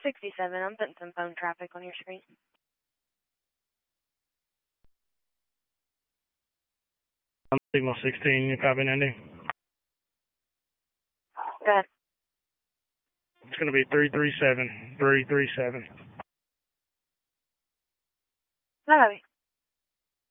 67, I'm putting some phone traffic on your screen. Signal 16, you copy, Andy? Go ahead. It's going to be 337, 337. No, copy.